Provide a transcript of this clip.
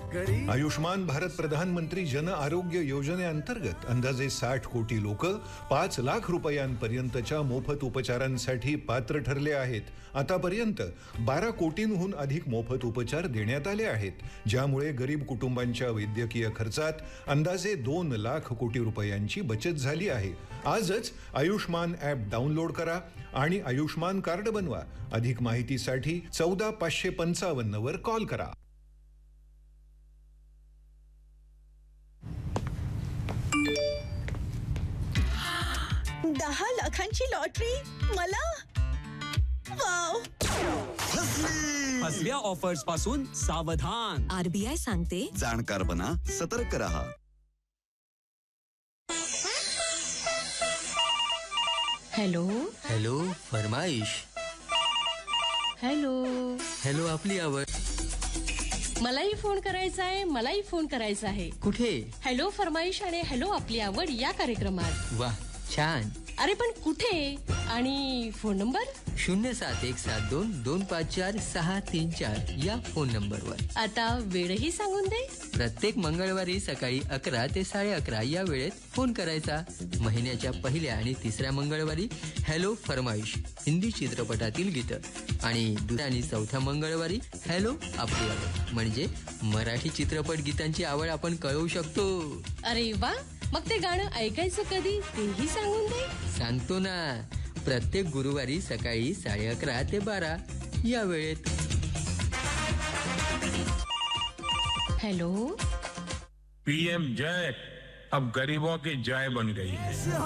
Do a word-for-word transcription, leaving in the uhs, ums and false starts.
आयुष्मान भारत प्रधानमंत्री जन आरोग्य योजनेअंतर्गत अंदाजे साठ कोटी लोक पाच लाख रुपयांपर्यंतच्या मोफत उपचारांसाठी पात्र ठरले आहेत. आतापर्यंत बारा कोटींहून अधिक मोफत उपचार देण्यात आले आहेत, ज्यामुळे गरीब कुटुंबांच्या वैद्यकीय खर्चात अंदाजे दोन लाख कोटी रुपयांची बचत झाली आहे. आजच आयुष्मान ॲप डाउनलोड करा आणि आयुष्मान कार्ड बनवा. अधिक माहितीसाठी चौदा पाचशे पंचावन्न वर कॉल करा. दहा लाखांची लॉटरी मला. वाव. फसव्या ऑफर्स पासून सावधान. आरबीआय सांगते, जाणकार बना, सतर्क रहा. Hello hello फरमाईश. हॅलो हॅलो आपली आवड. मलाही फोन करायचा आहे मलाही फोन करायचा आहे. कुठे? हॅलो फरमाईश आणि हॅलो आपली आवड या कार्यक्रमात. वा छान. अरे पण कुठे आणि फोन नंबर? शून्य सात एक सात दोन दोन पाच चार सहा तीन चार या फोन नंबरवर. आता वेळही सांगून दे. प्रत्येक मंगळवारी सकाळी अकरा ते साडे अकरा या वेळेत फोन करायचा. महिन्याच्या पहिल्या आणि तिसऱ्या मंगळवारी हॅलो फरमाईश हिंदी चित्रपटातील गीतं आणि दुसऱ्या आणि चौथ्या मंगळवारी हॅलो आपली आवड म्हणजे मराठी चित्रपट गीतांची आवड आपण कळवू शकतो. अरे वा, मग ते गाणं ऐकायचं कधी तेही सांगून दे. सांगतो ना, प्रत्येक गुरुवारी सकाळी साडे अकरा ते बारा या वेळेत. हॅलो. पीएम जय अब गरीबों की जय बन गई है.